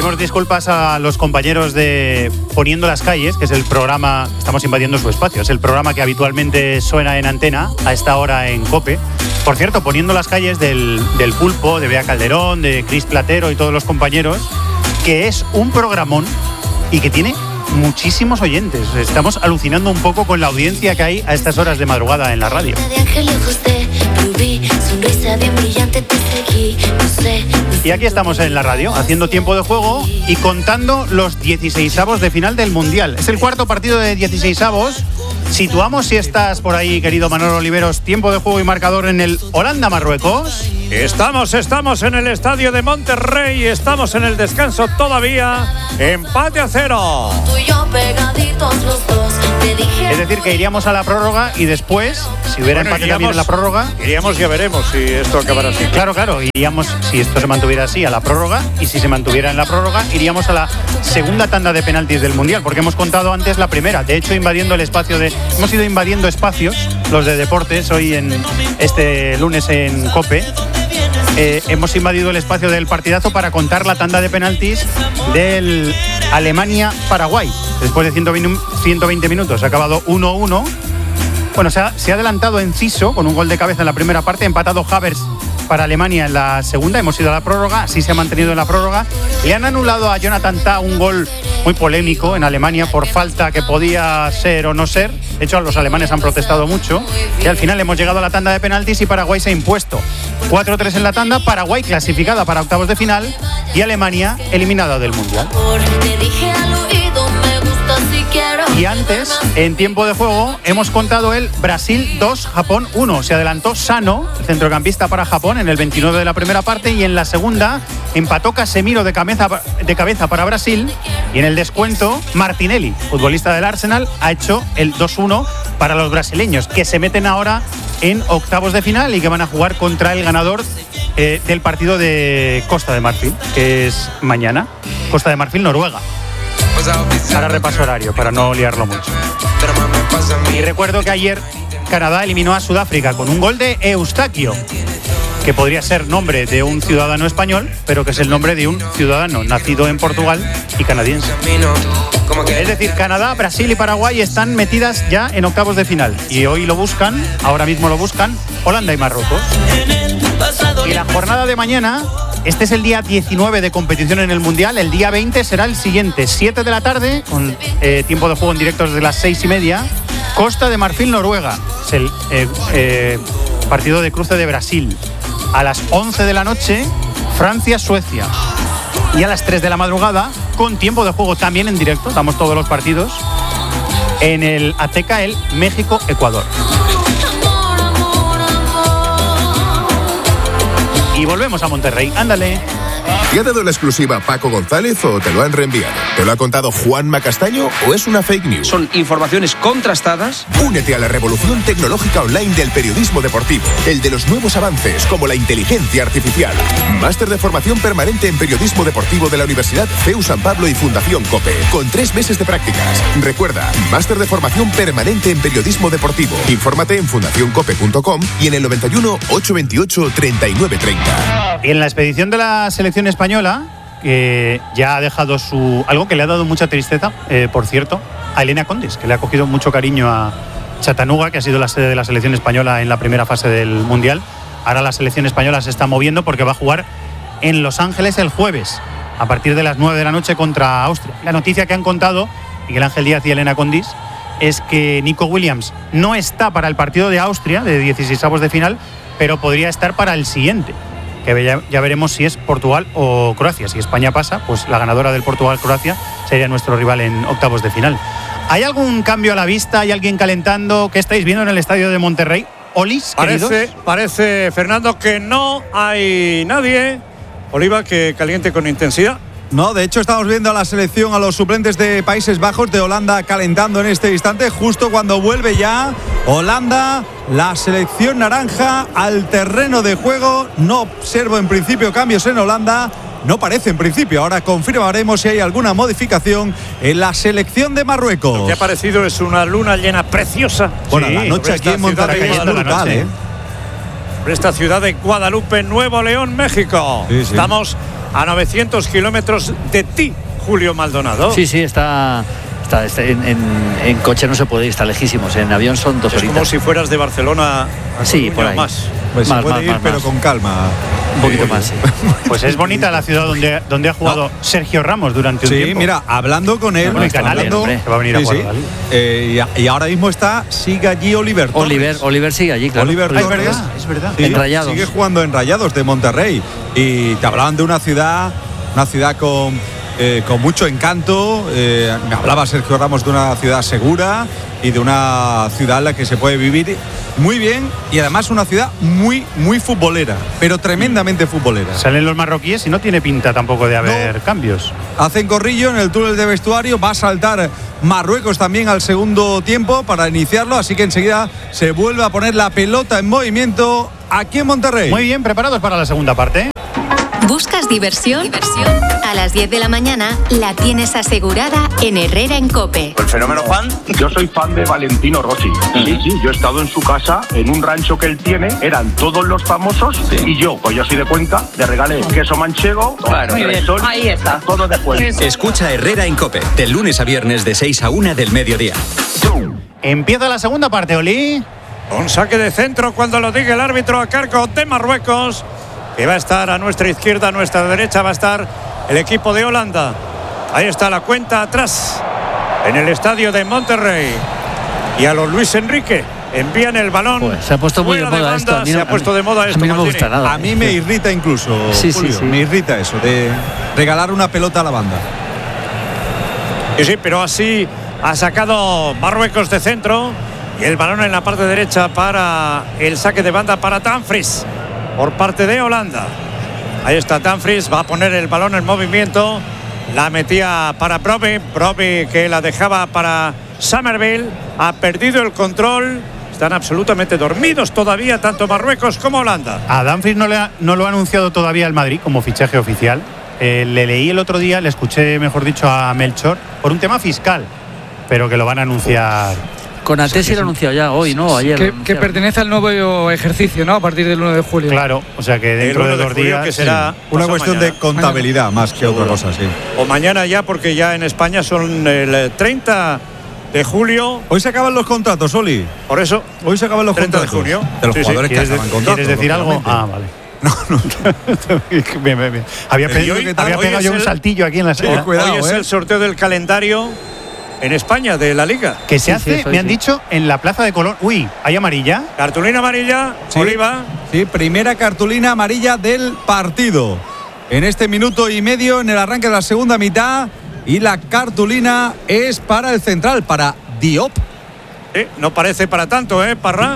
Pedimos disculpas a los compañeros de Poniendo las Calles, que es el programa, estamos invadiendo su espacio, es el programa que habitualmente suena en antena a esta hora en COPE. Por cierto, Poniendo las Calles del Pulpo, de Bea Calderón, de Cris Platero y todos los compañeros, que es un programón y que tiene muchísimos oyentes. Estamos alucinando un poco con la audiencia que hay a estas horas de madrugada en la radio. Y aquí estamos en la radio, haciendo tiempo de juego y contando los 16avos de final del Mundial. Es el cuarto partido de 16avos. Situamos, si estás por ahí, querido Manolo Oliveros, tiempo de juego y marcador en el Holanda-Marruecos. Estamos en el estadio de Monterrey, estamos en el descanso todavía, empate a 0. Es decir, que iríamos a la prórroga y después, si hubiera empate también en la prórroga... Iríamos, ya veremos si esto acabará así. Claro, iríamos, si esto se mantuviera así, a la prórroga, y si se mantuviera en la prórroga, iríamos a la segunda tanda de penaltis del Mundial, porque hemos contado antes la primera. De hecho, hemos ido invadiendo espacios, los de deportes, hoy en este lunes en COPE. Hemos invadido el espacio del partidazo para contar la tanda de penaltis del Alemania-Paraguay. Después de 120 minutos ha acabado 1-1. Bueno, se ha adelantado Enciso con un gol de cabeza en la primera parte, empatado Havertz para Alemania en la segunda. Hemos ido a la prórroga, así se ha mantenido en la prórroga. Le han anulado a Jonathan Tah un gol muy polémico en Alemania por falta que podía ser o no ser. De hecho, los alemanes han protestado mucho. Y al final hemos llegado a la tanda de penaltis y Paraguay se ha impuesto 4-3 en la tanda. Paraguay clasificada para octavos de final y Alemania eliminada del Mundial. Y antes, en tiempo de juego, hemos contado el Brasil 2, Japón 1. Se adelantó Sano, el centrocampista para Japón, en el 29 de la primera parte, y en la segunda empató Casemiro de cabeza para Brasil, y en el descuento Martinelli, futbolista del Arsenal, ha hecho el 2-1 para los brasileños, que se meten ahora en octavos de final y que van a jugar contra el ganador del partido de Costa de Marfil, que es mañana. Costa de Marfil, Noruega. Ahora repaso horario para no liarlo mucho. Y recuerdo que ayer Canadá eliminó a Sudáfrica con un gol de Eustaquio, que podría ser nombre de un ciudadano español, pero que es el nombre de un ciudadano nacido en Portugal y canadiense. Es decir, Canadá, Brasil y Paraguay están metidas ya en octavos de final. Y hoy ahora mismo lo buscan, Holanda y Marruecos. Y la jornada de mañana, este es el día 19 de competición en el Mundial, el día 20 será el siguiente, 7 de la tarde, con tiempo de juego en directo desde las 6:30, Costa de Marfil, Noruega. Es el partido de cruce de Brasil. A las 11 de la noche, Francia, Suecia. Y a las 3 de la madrugada, con tiempo de juego también en directo, damos todos los partidos, en el Azteca, el México, Ecuador. Y volvemos a Monterrey. Ándale. ¿Te ha dado la exclusiva Paco González o te lo han reenviado? ¿Te lo ha contado Juanma Castaño o es una fake news? Son informaciones contrastadas. Únete a la revolución tecnológica online del periodismo deportivo, el de los nuevos avances como la inteligencia artificial. Máster de formación permanente en periodismo deportivo de la Universidad CEU San Pablo y Fundación COPE, con 3 meses de prácticas. Recuerda, máster de formación permanente en periodismo deportivo. Infórmate en fundacioncope.com y en el 91 828 3930. En la expedición de la selección española, que ya ha dejado algo que le ha dado mucha tristeza, por cierto, a Elena Condis, que le ha cogido mucho cariño a Chattanooga, que ha sido la sede de la selección española en la primera fase del Mundial. Ahora la selección española se está moviendo porque va a jugar en Los Ángeles el jueves, a partir de las 9 de la noche contra Austria. La noticia que han contado Miguel Ángel Díaz y Elena Condis es que Nico Williams no está para el partido de Austria, de 16avos de final, pero podría estar para el siguiente, que ya veremos si es Portugal o Croacia. Si España pasa, pues la ganadora del Portugal-Croacia sería nuestro rival en octavos de final. ¿Hay algún cambio a la vista? ¿Hay alguien calentando? ¿Qué estáis viendo en el estadio de Monterrey? ¿Olis, queridos? Parece, Fernando, que no hay nadie, Oliva, que caliente con intensidad. No, de hecho estamos viendo a la selección, a los suplentes de Países Bajos, de Holanda, calentando en este instante, justo cuando vuelve ya Holanda, la selección naranja, al terreno de juego. No observo en principio cambios en Holanda, no parece en principio. Ahora confirmaremos si hay alguna modificación en la selección de Marruecos. Lo que ha parecido es una luna llena preciosa. Bueno, sí, la noche aquí en Monterrey es brutal, Por esta ciudad de Guadalupe, Nuevo León, México. Sí. Estamos a 900 kilómetros de ti, Julio Maldonado. Sí, está en coche no se puede ir, está lejísimos. En avión son 2 horitas. Es como si fueras de Barcelona a sí, Coruña por ahí. o más. Pues se puede ir, pero con calma. Un poquito más, sí. Pues es bonita la ciudad donde ha jugado Sergio Ramos durante un tiempo. Sí, mira, hablando con él, Bueno, Canales, que va a venir a jugar a la Liga. y ahora mismo sigue allí Oliver Torres. Oliver sigue allí, claro. Oliver Torres, es verdad. sí, En Rayados. sigue jugando en Rayados de Monterrey. Y te hablaban de una ciudad con mucho encanto. Me hablaba Sergio Ramos de una ciudad segura y de una ciudad en la que se puede vivir muy bien, y además una ciudad muy, muy futbolera, pero tremendamente futbolera. Salen los marroquíes y no tiene pinta tampoco de haber cambios. Hacen corrillo en el túnel de vestuario, va a saltar Marruecos también al segundo tiempo para iniciarlo, así que enseguida se vuelve a poner la pelota en movimiento aquí en Monterrey. Muy bien, preparados para la segunda parte. ¿Buscas diversión? A las 10 de la mañana la tienes asegurada en Herrera en COPE. ¿El fenómeno Juan? Yo soy fan de Valentino Rossi. Sí, yo he estado en su casa, en un rancho que él tiene, eran todos los famosos, y yo soy de Cuenca, le regalé queso manchego, resol, ahí está, todo de Cuenca. Escucha Herrera en COPE, de lunes a viernes de 6 a 1 del mediodía. Empieza la segunda parte, Oli. Un saque de centro cuando lo diga el árbitro a cargo de Marruecos, que va a estar a nuestra izquierda, a nuestra derecha va a estar el equipo de Holanda. Ahí está la cuenta atrás en el estadio de Monterrey. Y a los Luis Enrique envían el balón. Pues se ha puesto muy de moda esto. Se ha puesto de moda esto. A mí no me gusta nada. A mí me irrita incluso, Julio, me irrita eso de regalar una pelota a la banda. Sí, pero así ha sacado Marruecos de centro y el balón en la parte derecha para el saque de banda para Dumfries por parte de Holanda. Ahí está Dumfries, va a poner el balón en movimiento. La metía para Brobbey que la dejaba para Somerville. Ha perdido el control. Están absolutamente dormidos todavía tanto Marruecos como Holanda. A Dumfries no lo ha anunciado todavía el Madrid como fichaje oficial. Le leí el otro día, le escuché, mejor dicho, a Melchor por un tema fiscal, pero que lo van a anunciar. Con AT sí lo ha anunciado ya hoy, ¿no? Ayer. Que pertenece al nuevo ejercicio, ¿no? A partir del 1 de julio. Claro, o sea que dentro de 2 días. Que será una cuestión mañana de contabilidad más que otra cosa, sí. O mañana ya, porque ya en España son el 30 de julio. Hoy se acaban los contratos, Oli. Por eso. Hoy se acaban los 30 contratos. de junio. De los jugadores que acaban contratos. ¿Quieres decir algo? Ah, vale. No. Bien. Había pegado yo un saltillo aquí en la sala. Hoy es el sorteo del calendario en España de la Liga. Que se hace, me han dicho, en la Plaza de Colón. Uy, ¿hay amarilla? Cartulina amarilla, sí, Oliva. Sí, primera cartulina amarilla del partido. En este minuto y medio, en el arranque de la segunda mitad. Y la cartulina es para el central, para Diop. No parece para tanto, Parra.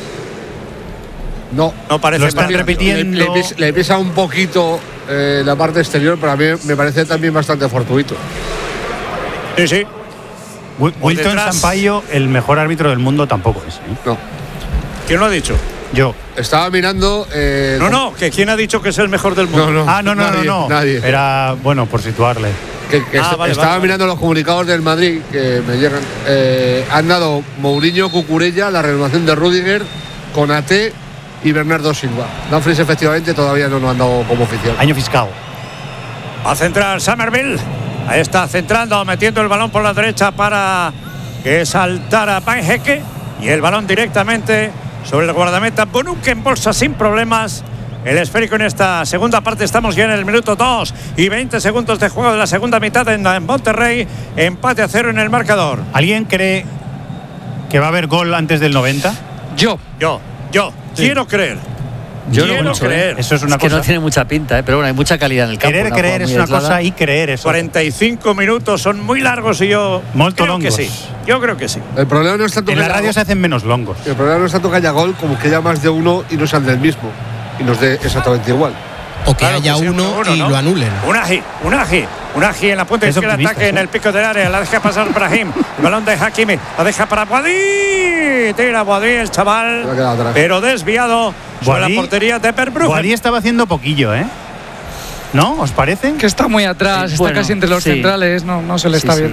No parece. Lo están repitiendo. Le pisa un poquito la parte exterior, pero a mí me parece también bastante fortuito. Sí. Wilton Sampaio, el mejor árbitro del mundo, tampoco es. No. ¿Quién lo ha dicho? Yo. Estaba mirando. Que ¿quién ha dicho que es el mejor del mundo? No. Nadie. Era, bueno, por situarle. Estaba mirando los comunicados del Madrid que me llegan. Han dado Mourinho, Cucurella, la renovación de Rüdiger, Konaté y Bernardo Silva. Dumfries efectivamente todavía no lo han dado como oficial. Año fiscal. Va a centrar Somerville. Ahí está centrando, metiendo el balón por la derecha para que saltara Van Hecke. Y el balón directamente sobre el guardameta Bonuk, en bolsa sin problemas. El esférico en esta segunda parte. Estamos ya en el minuto 2 y 20 segundos de juego de la segunda mitad en Monterrey. Empate a 0 en el marcador. ¿Alguien cree que va a haber gol antes del 90? Yo. Sí. Quiero creer. Yo no mucho, creer. Eso es una cosa. Que no tiene mucha pinta, pero bueno, hay mucha calidad en el campo. Querer creer es una cosa y creer es 45 minutos son muy largos y yo creo que sí. Yo creo que sí. El problema no es tanto en la radio se hacen menos longos. El problema no es tanto que haya gol como que haya más de uno y no sean del mismo y nos dé exactamente igual. O que haya uno y lo anulen. Un Aji en la punta izquierda, ataque en el pico del área, la deja pasar Brahim, el balón de Hakimi, la deja para Boadí, tira Boadí el chaval, pero desviado sobre la portería de Verbruggen. Boadí estaba haciendo poquillo, ¿no? ¿Os parece? Que está muy atrás, está casi entre los centrales, no se le está viendo.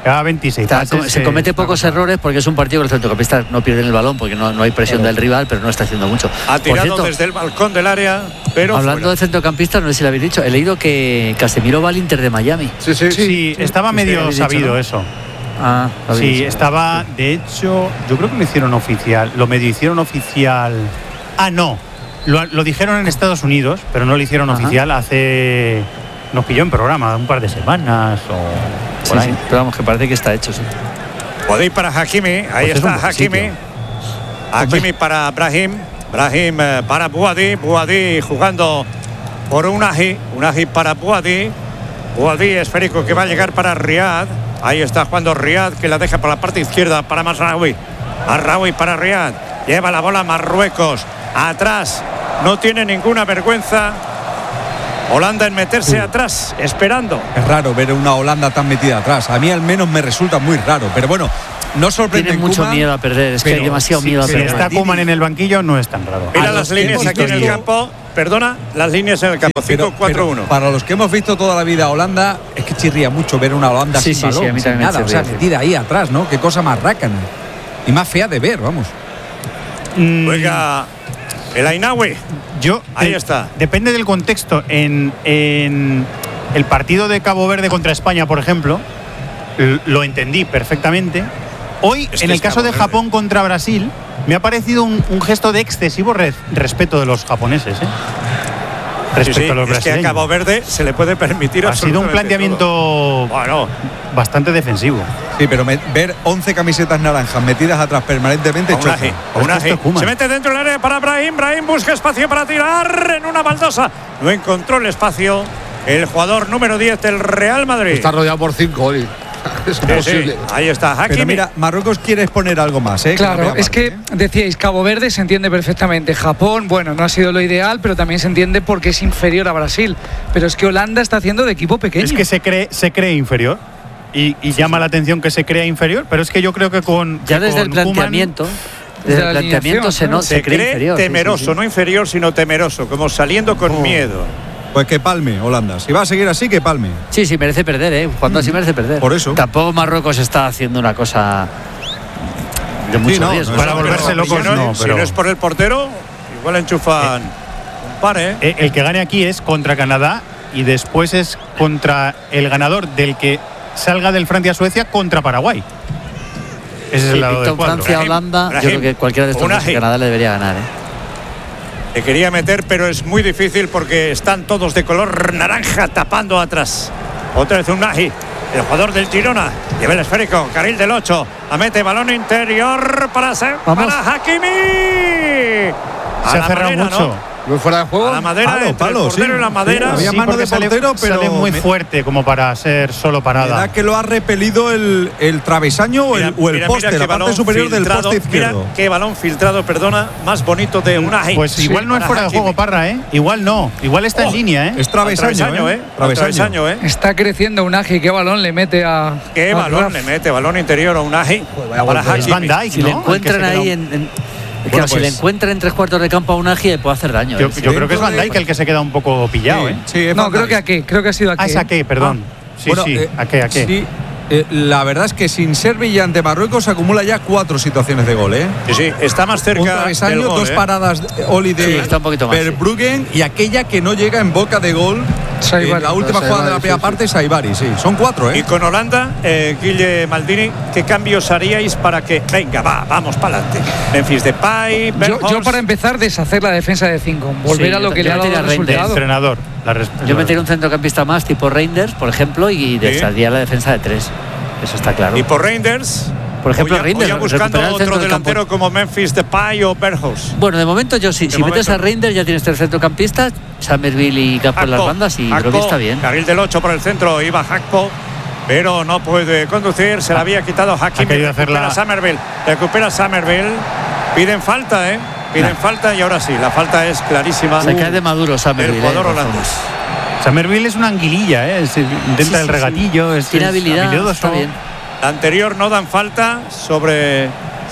Lleva 26 pases. Se comete pocos errores porque es un partido que los centrocampistas no pierden el balón porque no hay presión del rival, pero no está haciendo mucho. Ha tirado desde el balcón del área, pero hablando de centrocampistas, no sé si lo habéis dicho, he leído que Casemiro va al Inter de Miami. Sí, estaba medio sabido, ¿no? Eso. Sí, estaba, de hecho, yo creo que lo hicieron oficial, lo medio hicieron oficial. No, lo dijeron en Estados Unidos, pero no lo hicieron oficial hace... Nos pilló en programa un par de semanas o por ahí. Sí, pero vamos, que parece que está hecho, sí. Podéis para Hakimi, ahí está Hakimi. Hakimi para Brahim para Bouhaddi jugando por Unai para Bouhaddi esférico que va a llegar para Riyad. Ahí está jugando Riyad, que la deja por la parte izquierda para Mazraoui para Riyad, lleva la bola Marruecos atrás, no tiene ninguna vergüenza Holanda en meterse atrás, esperando. Es raro ver una Holanda tan metida atrás. A mí al menos me resulta muy raro. Pero bueno, no sorprende. Tiene mucho miedo a perder. Es que hay demasiado miedo a perder. Si está Koeman en el banquillo, no es tan raro. Mira las líneas aquí en el campo. Perdona, las líneas en el campo. 5-4-1. Para los que hemos visto toda la vida a Holanda, es que chirría mucho ver una Holanda sin balón. A mí también nada, o sea, metida ahí atrás, ¿no? Qué cosa más rácana. Y más fea de ver, vamos. Juega el Ainaoui. Ahí está. Depende del contexto. En el partido de Cabo Verde contra España, por ejemplo, lo entendí perfectamente. Hoy, en el caso de Japón contra Brasil, me ha parecido un gesto de excesivo respeto de los japoneses. Respecto a los brasileños. Es que a Cabo Verde se le puede permitir. Ha sido un planteamiento bastante defensivo. Sí, pero ver 11 camisetas naranjas metidas atrás permanentemente choca. Se mete dentro del área para Brahim. Brahim busca espacio para tirar en una baldosa. No encontró el espacio el jugador número 10 del Real Madrid. Está rodeado por 5, Oli. Es imposible. Ahí está Hakimi. Pero mira, Marruecos quiere exponer algo más, Claro, es que decíais, Cabo Verde se entiende perfectamente. Japón, bueno, no ha sido lo ideal, pero también se entiende porque es inferior a Brasil. Pero es que Holanda está haciendo de equipo pequeño. Es que se cree inferior. Y llama la atención que se crea inferior, pero es que yo creo que desde el planteamiento. Desde el planteamiento se cree inferior. Temeroso, no inferior, sino temeroso, como saliendo con miedo. Pues que palme Holanda. Si va a seguir así, que palme. Sí, merece perder, Cuando así merece perder. Por eso. Tampoco Marruecos está haciendo una cosa de mucho riesgo. Para volverse locos, si no es por el portero, igual enchufan un par, El que gane aquí es contra Canadá y después es contra el ganador del que salga del Francia-Suecia contra Paraguay. Ese es el lado del cuadro. Francia-Holanda, yo creo que cualquiera de estos dos Canadá le debería ganar, Le quería meter, pero es muy difícil porque están todos de color naranja tapando atrás. Otra vez Unai, el jugador del Girona. Lleva el esférico, carril del 8. La mete, balón interior para Hakimi. Se ha cerrado mucho. ¿No fuera de juego? A la madera, entre el portero y la madera. Había mano de portero, pero sale muy fuerte como para ser solo parada. ¿Verdad que lo ha repelido el travesaño o el poste, la parte superior del poste izquierdo? Mira qué balón filtrado, perdona, más bonito de Unai. Pues igual no es fuera de juego, Parra, Igual no. Igual está en línea, Es travesaño, Travesaño, Está creciendo Unai. ¿Qué balón le mete a... ¿Qué balón le mete? Balón interior a Unai. Para Hakimi. Van Dijk, si le encuentran ahí si le encuentran en 3/4 de campo a Unai, le puede hacer daño. Yo creo que es Van Dijk el que se queda un poco pillado, No, creo que ha sido aquí. Es aquí, perdón. Aquí. Sí. La verdad es que sin ser brillante Marruecos acumula ya 4 situaciones de gol, Sí, está más cerca. Un travesaño, del gol, 2 paradas Oli de está un poquito más, Verbruggen y aquella que no llega en boca de gol. La última jugada de la primera parte, Saibari, Son 4, Y con Holanda, Guille Maldini, ¿qué cambios haríais para que venga, vamos para adelante? Memphis Depay, yo para empezar deshacer la defensa de 5, volver a lo que le ha dado el resultado. Entrenador. Yo metería un centrocampista más tipo Reinders, por ejemplo, y desharía la defensa de 3. Eso está claro. Y por Reinders, por ejemplo, Reinders, ya buscando otro delantero como Memphis Depay o Berghaus. Bueno, de momento yo sí. Si metes a Reinders ya tienes 3 centrocampistas, Summerville y Gakpo en las bandas, y creo que está bien. Carril del 8 por el centro, iba Gakpo, pero no puede conducir, se la había quitado Hakimi. Recupera Summerville. Piden falta, Piden falta y ahora sí, la falta es clarísima. Se cae de maduro Summerville. El jugador holandés. Summerville es una anguililla, intenta el regatillo. Tiene habilidad, está bien. La anterior no dan falta sobre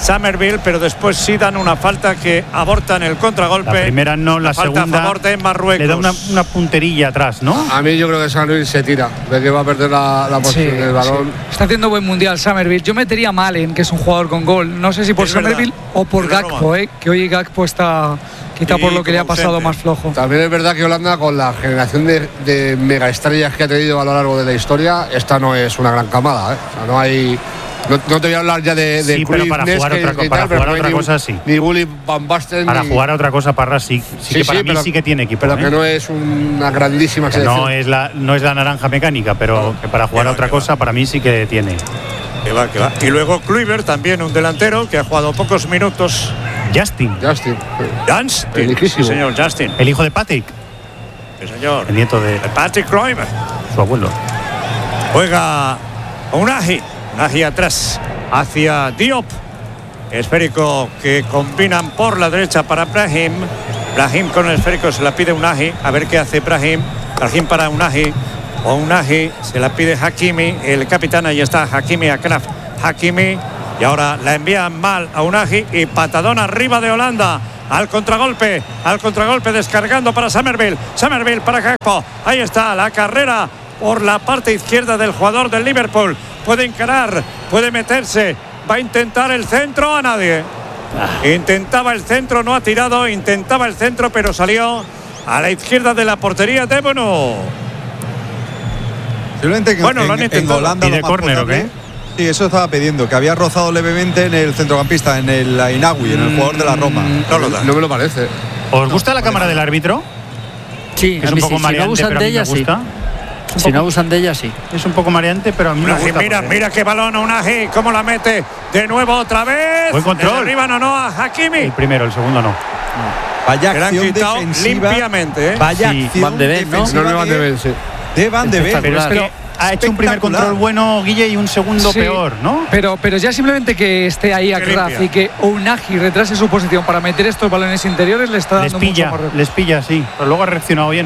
Summerville, pero después sí dan una falta que abortan el contragolpe. La primera no, la falta segunda a favor de Marruecos. le da una punterilla atrás, ¿no? A mí yo creo que Summerville se tira, de que va a perder la posición del balón. Sí. Está haciendo buen mundial Summerville. Yo metería a Malen, que es un jugador con gol. No sé si por Summerville o por Gakpo, que hoy Gakpo está quizá por lo que le ha pasado más flojo. También es verdad que Holanda, con la generación de megaestrellas que ha tenido a lo largo de la historia, esta no es una gran camada, O sea, no hay... No te voy a hablar ya de sí, pero para jugar otra cosa sí. Ni Gulli Van Basten. Para jugar a otra cosa, Parras sí que para mí sí que tiene equipo. Pero que no es una grandísima selección. No es la naranja mecánica, pero que para jugar a otra cosa, para mí sí que tiene. Que va. Y luego Kluivert, también un delantero que ha jugado pocos minutos. Justin. Sí, señor, Justin. El hijo de Patrick. Sí, señor. El nieto de Patrick Kluivert. Su abuelo. Juega Unai atrás hacia Diop. Esférico que combinan por la derecha para Brahim. Brahim con el esférico se la pide Unai. A ver qué hace Brahim. Brahim para Unai. O Unai se la pide Hakimi. El capitán, ahí está Hakimi, Akraf Hakimi. Y ahora la envían mal a Unai. Y patadón arriba de Holanda. Al contragolpe descargando para Summerville para Gakpo. Ahí está la carrera por la parte izquierda del jugador del Liverpool. Puede encarar, puede meterse, va a intentar el centro, a nadie. Intentaba el centro, no ha tirado, intentaba el centro, pero salió a la izquierda de la portería de Bono. Simplemente que bueno, lo han intentado. En Holanda, ¿y de córner o qué? Sí, eso estaba pidiendo, que había rozado levemente en el centrocampista, en el Inagui, en el jugador de la Roma. No me lo parece. ¿Os gusta la cámara del árbitro? Sí, es un poco mareante, pero a mí me gusta. Si no abusan de ella, sí. Es un poco mareante, pero a mí me gusta. Mira qué balón a Unai, cómo la mete de nuevo otra vez. Buen control. Arriba no a Hakimi. El primero, el segundo no. Vaya acción defensiva. Limpiamente, Vaya acción Van de Ven, ¿no? No Van de Ven, sí. De Van de Ven. Pero es que ha hecho un primer control bueno, Guille, y un segundo peor, ¿no? Pero ya simplemente que esté ahí Akraf y que Unai retrase su posición para meter estos balones interiores le está dando mucho más reto. Les pilla, sí. Pero luego ha reaccionado bien.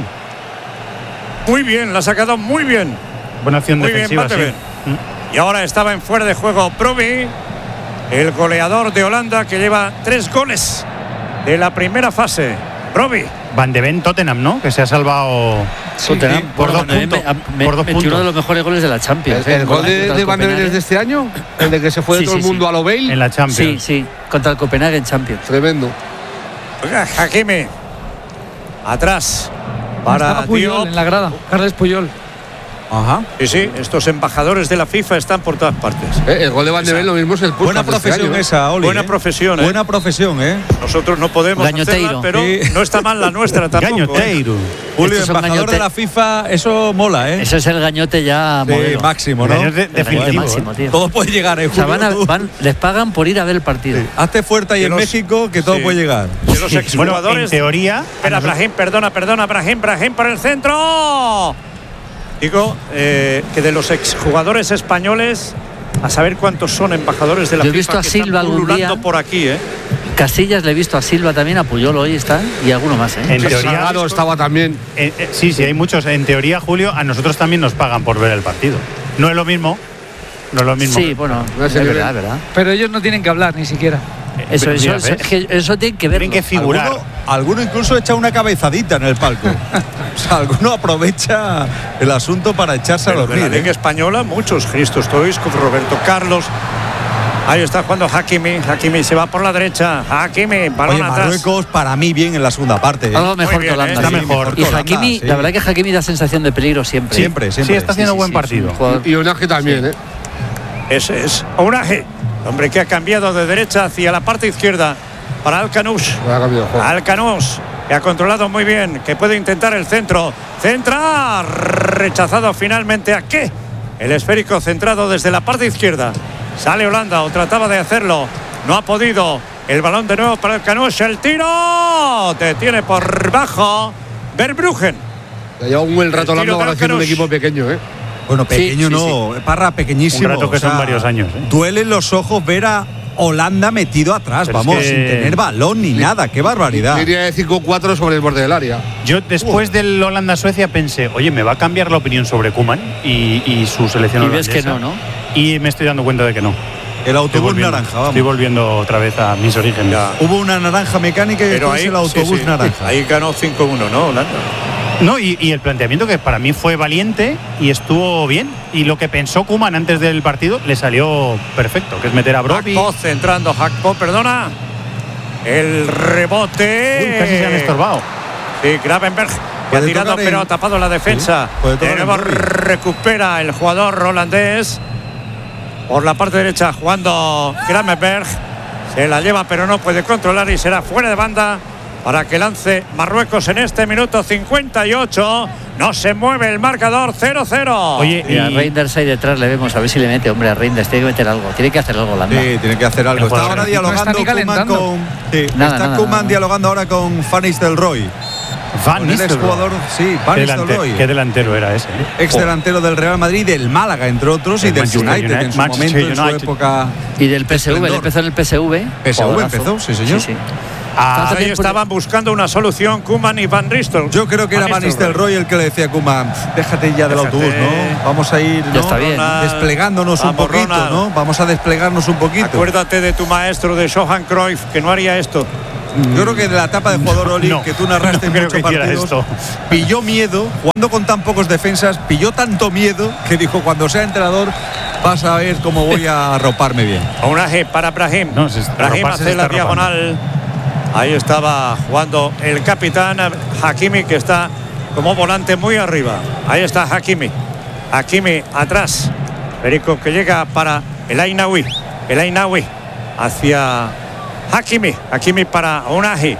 Muy bien, la ha sacado muy bien. Buena acción muy defensiva, bien, sí. Y ahora estaba en fuera de juego Brobbey, el goleador de Holanda, que lleva 3 goles de la primera fase. Brobbey. Van de Ven, Tottenham, ¿no? Que se ha salvado Tottenham por 2 puntos. Metió uno de los mejores goles de la Champions. ¿El gol de Van de Ven es de este año? ¿El de que se fue de todo el mundo a lo Bale? En la Champions. Sí, contra el Copenhague en Champions. Tremendo. Oiga, Hakimi. Atrás. Para Puyol en la grada, Carles Puyol. Ajá. Sí, estos embajadores de la FIFA están por todas partes. El gol de Van de Ven lo mismo es el pulso. Buena profesión esa, Oli. Buena profesión, Buena profesión, Nosotros no podemos hacerla, pero no está mal la nuestra tampoco. Gañoteiro. Julio, embajador de la FIFA, eso mola, Eso es el gañote ya modelo. Máximo, ¿no? Definitivo, máximo, tío. Todo puede llegar, O sea, les pagan por ir a ver el partido. Sí. Hazte fuerte ahí en México, que todo puede llegar. De los exjugadores. Bueno, en teoría. Espera, Brahim, perdona, Brahim por el centro. Digo que de los exjugadores españoles, a saber cuántos son embajadores de la FIFA. Yo he visto a Silva algún día por aquí, Casillas le he visto a Silva también, a Puyol hoy está, y alguno más, En teoría Salgado estaba también. Sí, hay muchos. En teoría, Julio, a nosotros también nos pagan por ver el partido. No es lo mismo. Sí, bueno, es verdad. Pero ellos no tienen que hablar ni siquiera. Eso tienen que ver. Tienen que figurar. Alguno incluso echa una cabezadita en el palco. O sea, alguno aprovecha el asunto para echarse a dormir. En la Liga Española, muchos. Christo Stoichkov, Roberto Carlos. Ahí está jugando Hakimi se va por la derecha. Hakimi, balón atrás. Marruecos para mí bien en la segunda parte. Algo mejor que Holanda. Está mejor. Y Hakimi, la verdad que Hakimi da sensación de peligro siempre. Siempre. Sí, está haciendo buen partido. Y Unai también, Ese es Unai. Hombre que ha cambiado de derecha hacia la parte izquierda para Alcanús. Alcanús, que ha controlado muy bien, que puede intentar el centro. Centra, rechazado finalmente. ¿A qué? El esférico centrado desde la parte izquierda. Sale Holanda o trataba de hacerlo. No ha podido. El balón de nuevo para Alcanús. El tiro. Detiene por bajo Verbruggen. Lleva un buen rato Holanda haciendo un equipo pequeño, Bueno, pequeño no, Parra, pequeñísimo. Un rato que son varios años. Duele en los ojos ver a Holanda metido atrás, sin tener balón ni nada. ¡Qué barbaridad! Diría de 5-4 sobre el borde del área. Yo después del Holanda-Suecia pensé, oye, me va a cambiar la opinión sobre Koeman y su selección holandesa. Y ves que no. Y me estoy dando cuenta de que no. El autobús naranja, vamos. Estoy volviendo otra vez a mis orígenes. Ya. Hubo una naranja mecánica y Pero después ahí, el autobús naranja. Ahí ganó 5-1, ¿no, Holanda? No, y el planteamiento que para mí fue valiente y estuvo bien. Y lo que pensó Koeman antes del partido le salió perfecto, que es meter a Brobbey. Hakpo centrando, Hakpo, perdona. El rebote. Uy, casi se han estorbado. Sí, Gravenberch que ha tirado, pero ha tapado la defensa. De nuevo recupera el jugador holandés. Por la parte derecha jugando Gravenberch. Se la lleva, pero no puede controlar y será fuera de banda para que lance Marruecos en este minuto 58. No se mueve el marcador, 0-0. Oye, y a Reinders ahí detrás le vemos, a ver si le mete. Hombre, a Reinders tiene que meter algo. Tiene que hacer algo, Holanda. Sí, tiene que hacer algo. Está ahora dialogando Koeman con... Sí, está Koeman dialogando ahora con Van Nistelrooy. Van Nistelrooy. Jugador, sí, Van Nistelrooy. ¿Qué delantero era ese? Ex delantero del Real Madrid, del Málaga, entre otros, y del United en su momento, en su época. Y del PSV, él empezó en el PSV. PSV empezó, sí, señor. Sí, sí. Ahí estaban buscando una solución Koeman y Van Nistelrooy. Yo creo que era Van Nistelrooy el que le decía a Koeman, déjate ya del autobús, ¿no? Vamos a ir, ¿no? Está bien. Desplegándonos un poquito, Ronald, ¿no? Vamos a desplegarnos un poquito. Acuérdate de tu maestro, de Johan Cruyff, que no haría esto. Yo creo que de la etapa de jugador Oli, que tú narraste en muchos partidos, pilló miedo, jugando con tan pocos defensas, pilló tanto miedo que dijo, cuando sea entrenador vas a ver cómo voy a arroparme bien. Aunaje para Brahim. Brahim hace la diagonal. Ahí estaba jugando el capitán Hakimi, que está como volante muy arriba. Ahí está Hakimi. Hakimi atrás. Perico que llega para el Ainaoui. El Ainaoui hacia Hakimi. Hakimi para Ounahi.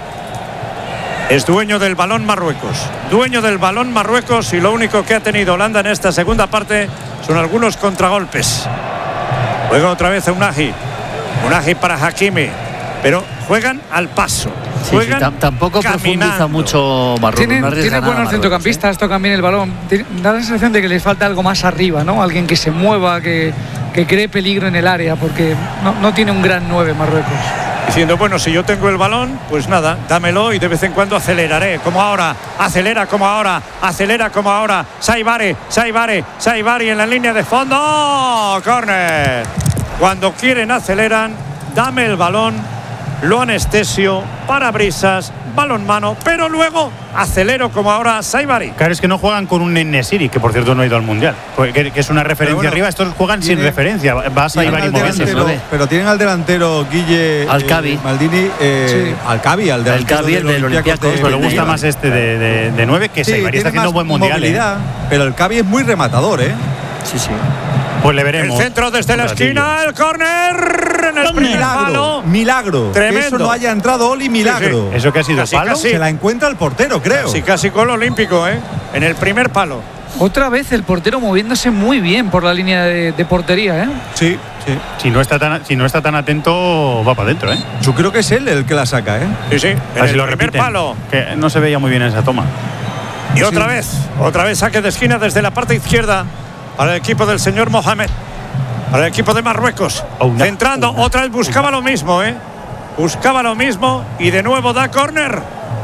Es dueño del balón Marruecos. Dueño del balón Marruecos, y lo único que ha tenido Holanda en esta segunda parte son algunos contragolpes. Juega otra vez Ounahi. Ounahi para Hakimi. Pero juegan al paso. Juegan tampoco profundiza mucho Marruecos. Tiene buenos centrocampistas, tocan bien el balón. Da la sensación de que les falta algo más arriba, ¿no? Alguien que se mueva, que cree peligro en el área, porque no tiene un gran 9 Marruecos. Diciendo, bueno, si yo tengo el balón, pues nada, dámelo y de vez en cuando aceleraré, como ahora, acelera como ahora, acelera como ahora. Saibari en la línea de fondo. ¡Córner! Cuando quieren aceleran, dame el balón, lo anestesio, parabrisas, balón mano, pero luego acelero como ahora Saibari. Claro, es que no juegan con un Enesiri, que por cierto no ha ido al Mundial, que es una referencia arriba. Estos juegan sin referencia. Va a Saibari moviéndose. Pero tienen al delantero Guille Alcabi. Maldini, Alcabi, al delantero del Olympiacos. Pero le gusta más este de 9, que Saibari está haciendo buen Mundial. Pero el Alcabi es muy rematador, ¿eh? Sí. Pues le veremos. El centro desde la esquina, el córner en el primer palo. Milagro. Tremendo. Que eso no haya entrado Oli, milagro. Sí. ¿Eso que ha sido palo? Se la encuentra el portero, creo. Casi gol olímpico, ¿eh? En el primer palo. Otra vez el portero moviéndose muy bien por la línea de portería, ¿eh? Sí. Si no está tan atento, va para adentro, ¿eh? Yo creo que es él el que la saca, ¿eh? Sí. En el primer palo. Que no se veía muy bien esa toma. Y otra vez saque de esquina desde la parte izquierda para el equipo del señor Mohamed, para el equipo de Marruecos. Centrando, otra vez buscaba lo mismo, ¿eh? Buscaba lo mismo y de nuevo da córner.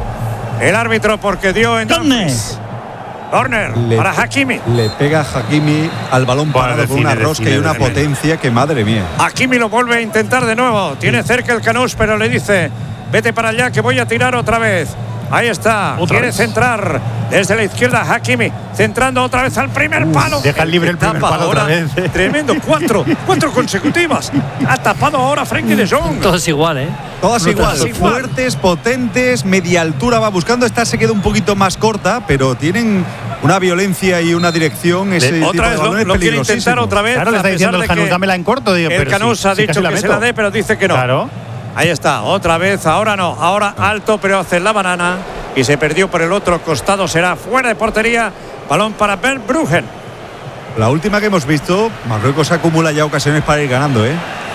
El árbitro porque dio en Dumfries. Córner para Hakimi. Le pega Hakimi al balón parado con una rosca y una potencia que, madre mía. Hakimi lo vuelve a intentar de nuevo. Tiene cerca el Canús, pero le dice, vete para allá que voy a tirar otra vez. Ahí está, quiere centrar desde la izquierda Hakimi, centrando otra vez al primer palo. Deja libre el primer palo otra vez. Tremendo, cuatro consecutivas. Ha tapado ahora Frenkie de Jong. Todas igual, ¿eh? Todas igual, fuertes, potentes, media altura va buscando. Esta se queda un poquito más corta, pero tienen una violencia y una dirección. Otra vez lo quiere intentar otra vez. Claro, le está diciendo el Canús, dámela en corto. El Canús ha dicho que se la dé, pero dice que no. Claro. Ahí está, otra vez, ahora no, ahora alto, pero hace la banana y se perdió por el otro costado, será fuera de portería, balón para Bernd Bruggen. La última que hemos visto, Marruecos acumula ya ocasiones para ir ganando, ¿eh?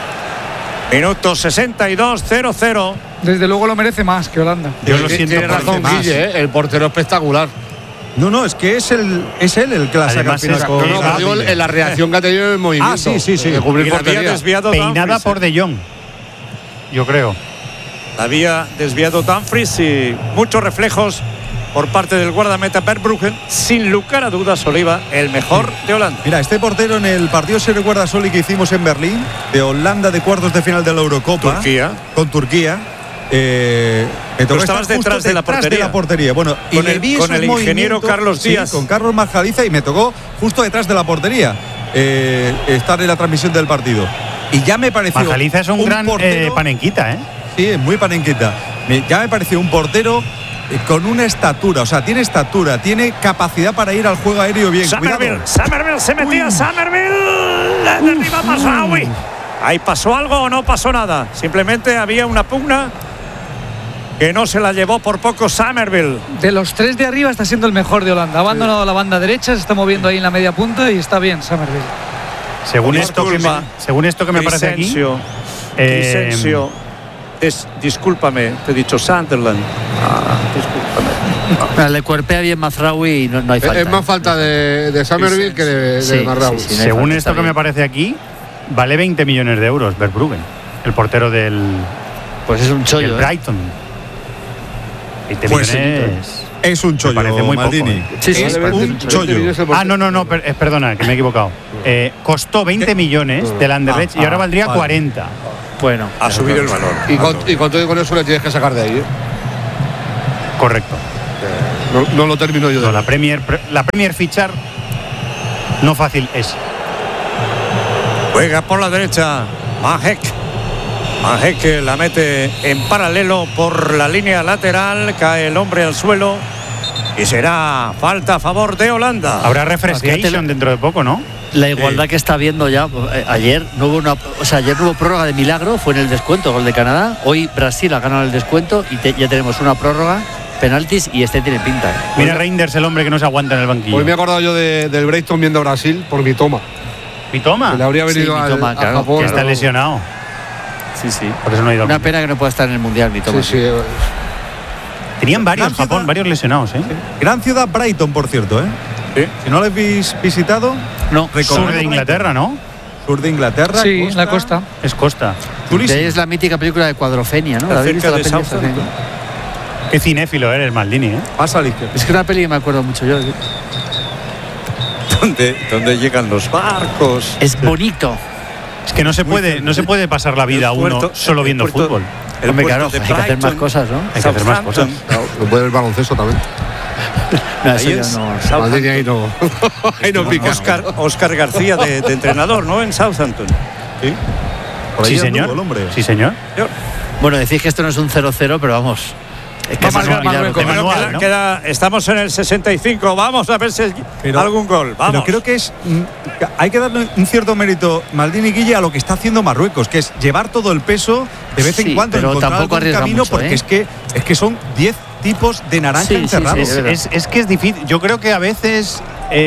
Minuto 62, 0-0. Desde luego lo merece más que Holanda. Yo lo siento. Tiene razón Guille, ¿eh? El portero espectacular. No, es que es él el que la saca al final. Digo, en la reacción que ha tenido el movimiento. Sí. De cubrir portería. Peinada por De Jong, yo creo. Había desviado Dumfries y muchos reflejos por parte del guardameta Verbruggen. Sin lugar a dudas, Oliva, el mejor de Holanda. Mira, este portero en el partido, se recuerda, Soli, que hicimos en Berlín, de Holanda de cuartos de final de la Eurocopa. Con Turquía. Tú estabas detrás de la portería. Bueno, con el ingeniero Carlos Díaz. Sí, con Carlos Marjaliza, y me tocó justo detrás de la portería estar en la transmisión del partido. Y ya me pareció. Marjaliza es un gran portero, panenquita, ¿eh? Sí, es muy panenquita. Ya me pareció un portero con una estatura, o sea, tiene estatura, tiene capacidad para ir al juego aéreo bien. Summerville se metía. Summerville, derriba Mazraoui. Ahí pasó algo o no pasó nada. Simplemente había una pugna que no se la llevó por poco Summerville. De los tres de arriba está siendo el mejor de Holanda. Ha abandonado la banda derecha, se está moviendo ahí en la media punta y está bien Summerville. Según esto que me parece aquí. Crescencio. Discúlpame, te he dicho Sunderland. Discúlpame. Le cuerpea bien Mazraoui y no hay falta. Es más falta de Summerville que de Mazraoui. Según esto que me parece aquí, vale 20 millones de euros Verbruggen, el portero del. Pues es un chollo. Brighton. 20 millones. Es un chollo, me parece muy Maldini. Poco, Sí, es un chollo. No, perdona, que me he equivocado. Costó 20 millones del Anderlecht y ahora valdría 40. Bueno, ha subido el valor. Y con todo y con eso le tienes que sacar de ahí. Correcto. No lo termino yo. La Premier fichar no fácil es. Juega por la derecha Mahek que la mete en paralelo por la línea lateral. Cae el hombre al suelo y será falta a favor de Holanda. Habrá refrescation dentro de poco, ¿no? La igualdad que está viendo ya. Ayer no hubo prórroga de milagro, fue en el descuento, gol de Canadá. Hoy Brasil ha ganado el descuento y ya tenemos una prórroga, penaltis, y este tiene pinta. Mira Reinders, el hombre que no se aguanta en el banquillo. Hoy me he acordado yo del Brighton viendo Brasil por Mitoma. ¿Mitoma? Que le habría venido a Japón. Que está lesionado. Sí. Por eso no ha ido. Una pena que no pueda estar en el Mundial, Mitoma. Sí. Tenían varios Japón, varios lesionados, ¿eh? Sí. Gran ciudad Brighton, por cierto, ¿eh? Sí. Si no lo habéis visitado, no. Sur de Inglaterra, ¿no? Sur de Inglaterra. Sí, costa. la costa. Es costa. De ahí es la mítica película de Cuadrofenia, ¿no? ¿La habéis visto? Qué cinéfilo eres, Maldini, ¿eh? Pasa al izquierdo. Es que una peli que me acuerdo mucho yo. ¿Dónde llegan los barcos? Es bonito. Es que no se puede pasar la vida uno solo viendo fútbol. Hombre, claro, hay que hacer más cosas, ¿no? Hay que hacer más cosas. No puede ver baloncesto también. Ahí no pica. Oscar García de entrenador, ¿no? En Southampton. Sí. Sí, señor. Sí, señor. Bueno, decís que esto no es un 0-0, pero vamos. Es que estamos en el 65. Vamos a ver si hay algún gol. Vamos. Pero creo que hay que darle un cierto mérito, Maldini, Guille, a lo que está haciendo Marruecos, que es llevar todo el peso de vez en cuando, pero encontrar tampoco algún camino, mucho, porque es que son 10 tipos de naranja encerrados. Es que es difícil. Yo creo que a veces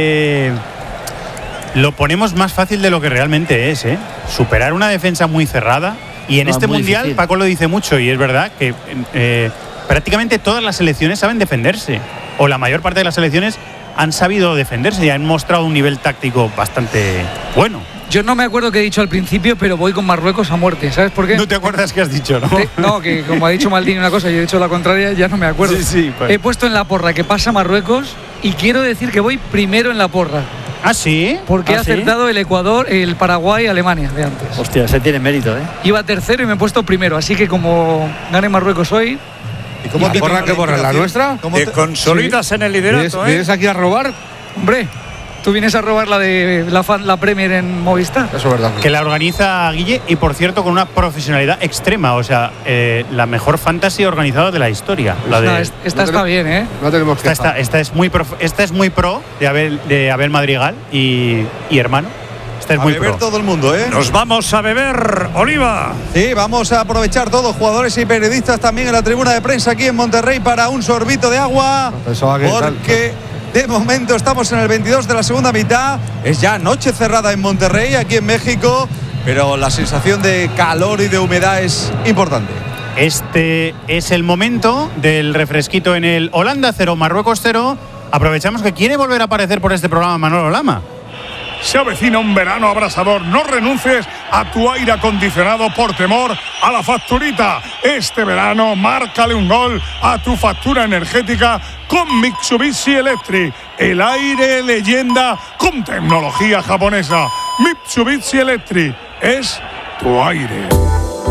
lo ponemos más fácil de lo que realmente es, ¿eh? Superar una defensa muy cerrada. Y en este mundial, difícil. Paco lo dice mucho, y es verdad que prácticamente todas las selecciones saben defenderse, o la mayor parte de las selecciones han sabido defenderse y han mostrado un nivel táctico bastante bueno. Yo no me acuerdo qué he dicho al principio, pero voy con Marruecos a muerte. ¿Sabes por qué? No te acuerdas qué has dicho, ¿no? No, que como ha dicho Maldini una cosa y yo he dicho la contraria, ya no me acuerdo. Sí, pues. He puesto en la porra que pasa Marruecos y quiero decir que voy primero en la porra. ¿Ah, sí? Porque he acertado el Ecuador, el Paraguay y Alemania de antes. Hostia, ese tiene mérito, ¿eh? Iba tercero y me he puesto primero, así que como gane Marruecos hoy. ¿Y cómo te borra que borra la nuestra? Te consolidas en el liderato, ¿Vienes aquí a robar? Hombre, tú vienes a robar la de la Premier en Movistar. Eso es verdad. Que la organiza Guille, y por cierto con una profesionalidad extrema, o sea, la mejor fantasy organizada de la historia. Esta está bien, ¿eh? No tenemos que esta es muy pro de Abel Madrigal y hermano. Esta es muy beber pro. Todo el mundo, ¿eh? Nos vamos a beber, Oliva. Sí, vamos a aprovechar todos, jugadores y periodistas también en la tribuna de prensa aquí en Monterrey, para un sorbito de agua, porque de momento estamos en el 22 de la segunda mitad. Es ya noche cerrada en Monterrey, aquí en México, pero la sensación de calor y de humedad es importante. Este es el momento del refresquito en el Holanda 0, Marruecos 0. Aprovechamos que quiere volver a aparecer por este programa Manolo Lama. Se avecina un verano abrasador. No renuncies a tu aire acondicionado por temor a la facturita. Este verano, márcale un gol a tu factura energética con Mitsubishi Electric. El aire leyenda con tecnología japonesa. Mitsubishi Electric es tu aire.